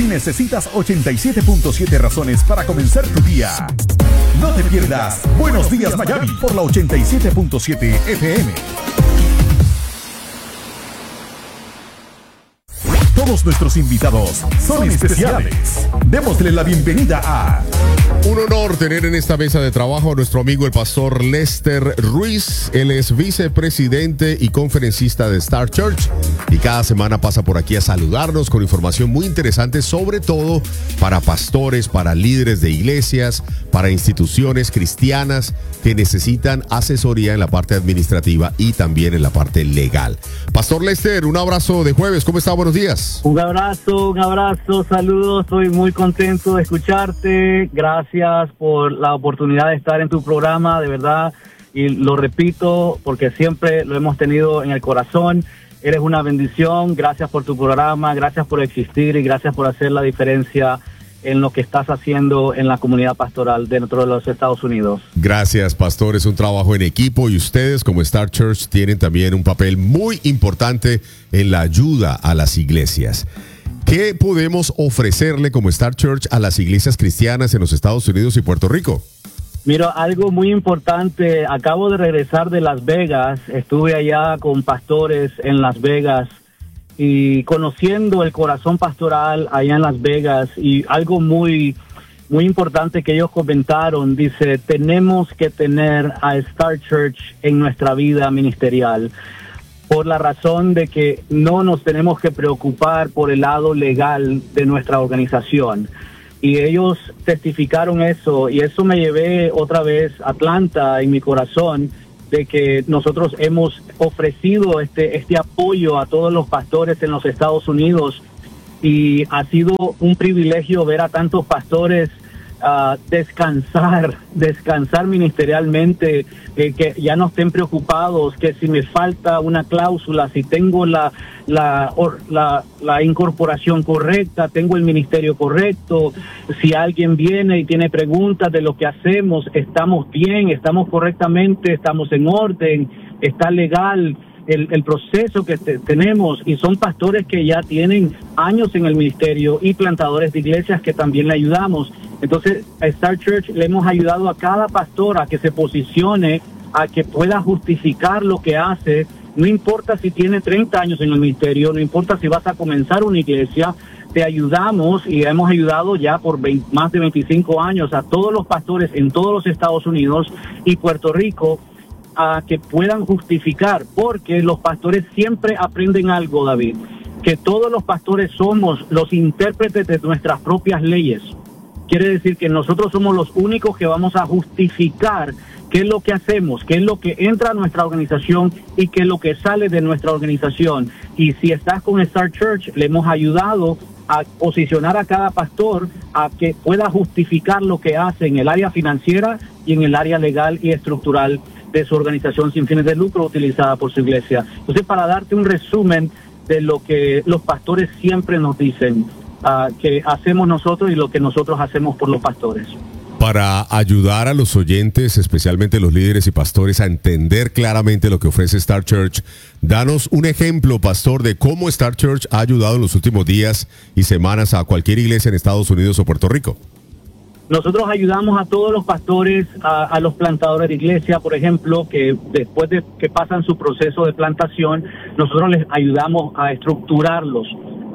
necesitas 87.7 razones para comenzar tu día, no te pierdas Buenos Días Miami por la 87.7 FM. Todos nuestros invitados son especiales. Démosle la bienvenida a... Un honor tener en esta mesa de trabajo a nuestro amigo el pastor Lester Ruiz. Él es vicepresidente y conferencista de Star Church y cada semana pasa por aquí a saludarnos con información muy interesante, sobre todo para pastores, para líderes de iglesias, para instituciones cristianas que necesitan asesoría en la parte administrativa y también en la parte legal. Pastor Lester, un abrazo de jueves. ¿Cómo está? Buenos días. Un abrazo, saludos. Estoy muy contento de escucharte. Gracias por la oportunidad de estar en tu programa, de verdad. Y lo repito porque siempre lo hemos tenido en el corazón. Eres una bendición. Gracias por tu programa, gracias por existir y gracias por hacer la diferencia en lo que estás haciendo en la comunidad pastoral dentro de los Estados Unidos. Gracias, pastor. Es un trabajo en equipo y ustedes como Star Church tienen también un papel muy importante en la ayuda a las iglesias. ¿Qué podemos ofrecerle como Star Church a las iglesias cristianas en los Estados Unidos y Puerto Rico? Mira, algo muy importante. Acabo de regresar de Las Vegas. Estuve allá con pastores en Las Vegas y conociendo el corazón pastoral allá en Las Vegas, y algo muy importante que ellos comentaron, dice, tenemos que tener a Star Church en nuestra vida ministerial, por la razón de que no nos tenemos que preocupar por el lado legal de nuestra organización. Y ellos testificaron eso, y eso me llevé otra vez a Atlanta en mi corazón, de que nosotros hemos ofrecido este apoyo a todos los pastores en los Estados Unidos, y ha sido un privilegio ver a tantos pastores descansar ministerialmente, que ya no estén preocupados que si me falta una cláusula, si tengo la incorporación correcta, tengo el ministerio correcto, si alguien viene y tiene preguntas de lo que hacemos, estamos bien, estamos correctamente, estamos en orden, está legal el proceso que tenemos. Y son pastores que ya tienen años en el ministerio y plantadores de iglesias que también le ayudamos. Entonces, a Star Church le hemos ayudado a cada pastor a que se posicione, a que pueda justificar lo que hace. No importa si tiene 30 años en el ministerio, no importa si vas a comenzar una iglesia, te ayudamos y hemos ayudado ya por más de 25 años a todos los pastores en todos los Estados Unidos y Puerto Rico a que puedan justificar, porque los pastores siempre aprenden algo, David, que todos los pastores somos los intérpretes de nuestras propias leyes. Quiere decir que nosotros somos los únicos que vamos a justificar qué es lo que hacemos, qué es lo que entra a nuestra organización y qué es lo que sale de nuestra organización. Y si estás con Star Church, le hemos ayudado a posicionar a cada pastor a que pueda justificar lo que hace en el área financiera y en el área legal y estructural de su organización sin fines de lucro utilizada por su iglesia. Entonces, para darte un resumen de lo que los pastores siempre nos dicen, que hacemos nosotros y lo que nosotros hacemos por los pastores. Para ayudar a los oyentes, especialmente los líderes y pastores, a entender claramente lo que ofrece Star Church, danos un ejemplo, pastor, de cómo Star Church ha ayudado en los últimos días y semanas a cualquier iglesia en Estados Unidos o Puerto Rico. Nosotros ayudamos a todos los pastores, a los plantadores de iglesia, por ejemplo, que después de que pasan su proceso de plantación, nosotros les ayudamos a estructurarlos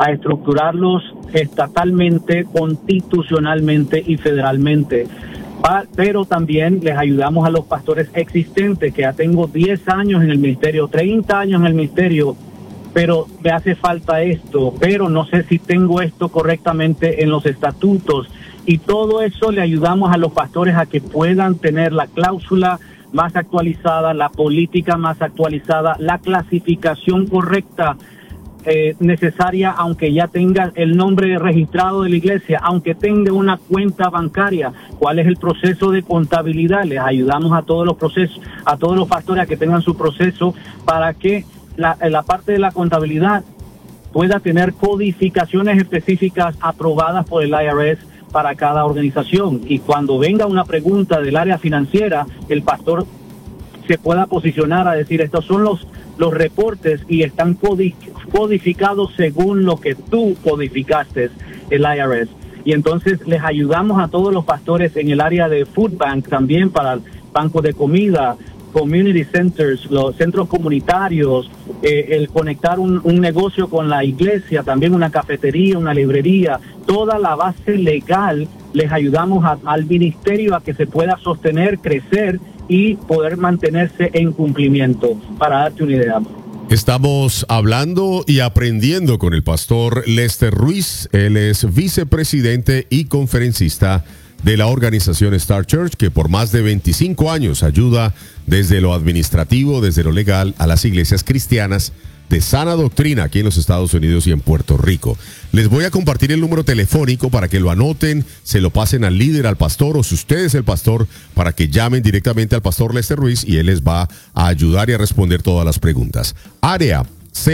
estatalmente, constitucionalmente y federalmente. Pero también les ayudamos a los pastores existentes, que ya tengo 10 años en el ministerio, 30 años en el ministerio, pero me hace falta esto, pero no sé si tengo esto correctamente en los estatutos. Y todo eso le ayudamos a los pastores a que puedan tener la cláusula más actualizada, la política más actualizada, la clasificación correcta necesaria, aunque ya tenga el nombre registrado de la iglesia, aunque tenga una cuenta bancaria. ¿Cuál es el proceso de contabilidad? Les ayudamos a todos los procesos, a todos los pastores a que tengan su proceso para que la parte de la contabilidad pueda tener codificaciones específicas aprobadas por el IRS para cada organización. Y cuando venga una pregunta del área financiera, el pastor se pueda posicionar a decir, estos son los reportes y están codificados según lo que tú codificaste. el IRS. Y entonces les ayudamos a todos los pastores en el área de food bank, también para bancos de comida, community centers, los centros comunitarios, el conectar un negocio con la iglesia, también una cafetería, una librería, toda la base legal. Les ayudamos al ministerio a que se pueda sostener, crecer y poder mantenerse en cumplimiento, para darte una idea. Estamos hablando y aprendiendo con el pastor Lester Ruiz. Él es vicepresidente y conferencista de la organización Star Church, que por más de 25 años ayuda desde lo administrativo, desde lo legal, a las iglesias cristianas de sana doctrina aquí en los Estados Unidos y en Puerto Rico. Les voy a compartir el número telefónico para que lo anoten, se lo pasen al líder, al pastor, o si usted es el pastor, para que llamen directamente al pastor Lester Ruiz y él les va a ayudar y a responder todas las preguntas. Área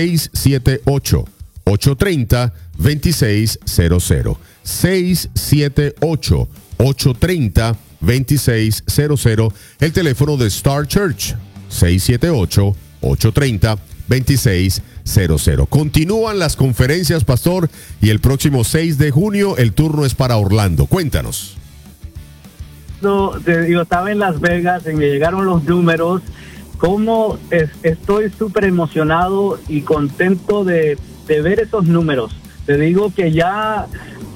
678-830-2600. 678-830-2600. El teléfono de Star Church, 678-830-2600. Continúan las conferencias, pastor, y el próximo 6 de junio el turno es para Orlando. Cuéntanos. Yo estaba en Las Vegas y me llegaron los números. Estoy súper emocionado y contento de ver esos números. Te digo que ya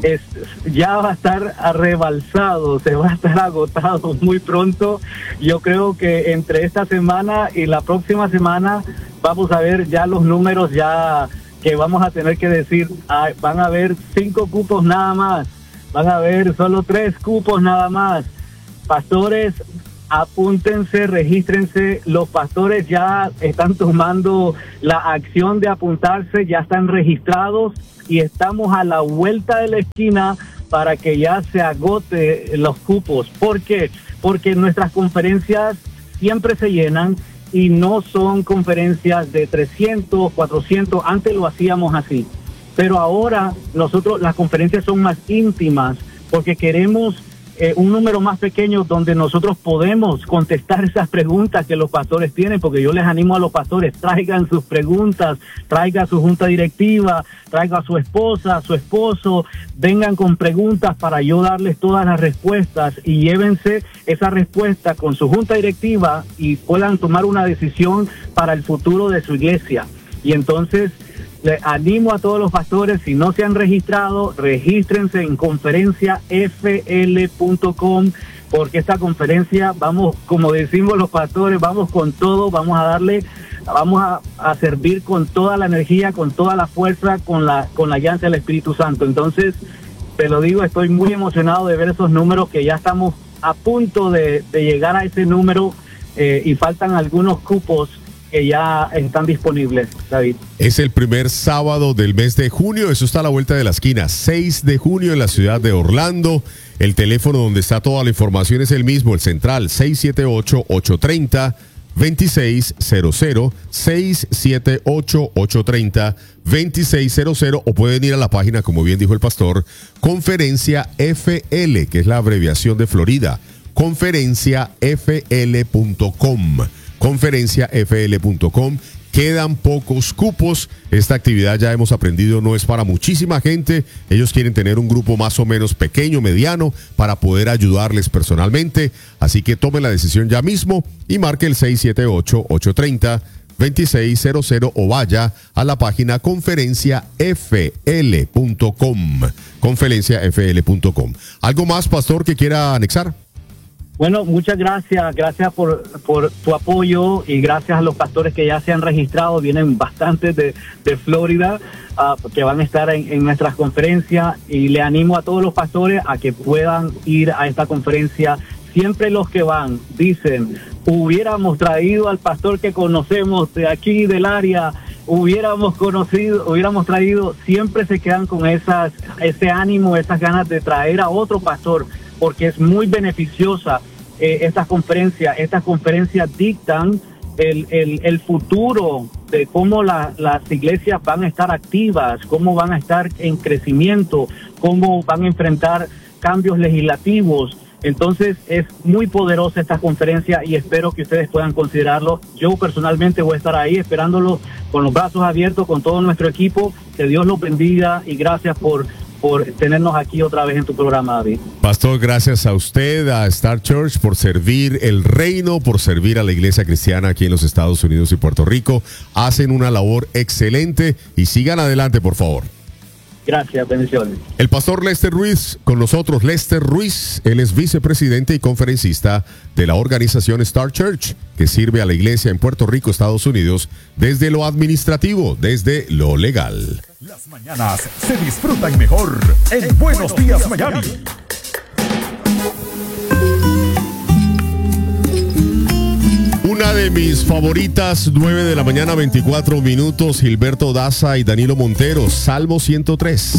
va a estar rebalsado, se va a estar agotado muy pronto. Yo creo que entre esta semana y la próxima semana vamos a ver ya los números, ya que vamos a tener que decir, van a haber 5 cupos nada más, van a haber solo 3 cupos nada más. Pastores, apúntense, regístrense. Los pastores ya están tomando la acción de apuntarse, ya están registrados y estamos a la vuelta de la esquina para que ya se agote los cupos. ¿Por qué? Porque nuestras conferencias siempre se llenan y no son conferencias de 300, 400. Antes lo hacíamos así, pero ahora las conferencias son más íntimas porque queremos un número más pequeño donde nosotros podemos contestar esas preguntas que los pastores tienen, porque yo les animo a los pastores, traigan sus preguntas, traigan su junta directiva, traigan a su esposa, a su esposo, vengan con preguntas para yo darles todas las respuestas y llévense esa respuesta con su junta directiva y puedan tomar una decisión para el futuro de su iglesia. Y entonces le animo a todos los pastores, si no se han registrado, regístrense en conferenciafl.com, porque esta conferencia, vamos, como decimos los pastores, vamos con todo, vamos a servir con toda la energía, con toda la fuerza, con la guianza del Espíritu Santo. Entonces, te lo digo, estoy muy emocionado de ver esos números, que ya estamos a punto de llegar a ese número y faltan algunos cupos que ya están disponibles, David. Es el primer sábado del mes de junio, eso está a la vuelta de la esquina, 6 de junio en la ciudad de Orlando. El teléfono donde está toda la información es el mismo, el central, 678-830-2600, 678-830-2600, o pueden ir a la página, como bien dijo el pastor, Conferencia FL, que es la abreviación de Florida, conferenciafl.com. conferenciafl.com. Quedan pocos cupos. Esta actividad, ya hemos aprendido, no es para muchísima gente. Ellos quieren tener un grupo más o menos pequeño, mediano, para poder ayudarles personalmente. Así que tomen la decisión ya mismo y marque el 678-830-2600 o vaya a la página conferenciafl.com. conferenciafl.com. ¿Algo más, pastor, que quiera anexar? Bueno, muchas gracias. Gracias por tu apoyo y gracias a los pastores que ya se han registrado. Vienen bastantes de Florida que van a estar en nuestras conferencias, y le animo a todos los pastores a que puedan ir a esta conferencia. Siempre los que van dicen, hubiéramos traído al pastor que conocemos de aquí del área, hubiéramos traído, siempre se quedan con ese ánimo, esas ganas de traer a otro pastor, porque es muy beneficiosa estas conferencias dictan el futuro de cómo las iglesias van a estar activas, cómo van a estar en crecimiento, cómo van a enfrentar cambios legislativos. Entonces es muy poderosa esta conferencia y espero que ustedes puedan considerarlo. Yo personalmente voy a estar ahí esperándolo con los brazos abiertos, con todo nuestro equipo. Que Dios los bendiga y gracias por por tenernos aquí otra vez en tu programa, David. Pastor, gracias a usted, a Star Church, por servir el reino, por servir a la iglesia cristiana aquí en los Estados Unidos y Puerto Rico. Hacen una labor excelente y sigan adelante, por favor. Gracias, bendiciones. El pastor Lester Ruiz, con nosotros. Lester Ruiz, él es vicepresidente y conferencista de la organización Star Church, que sirve a la iglesia en Puerto Rico, Estados Unidos, desde lo administrativo, desde lo legal. Las mañanas se disfrutan mejor en Buenos Días, Miami. Una de mis favoritas, 9 de la mañana, 24 minutos, Gilberto Daza y Danilo Montero, Salmo 103.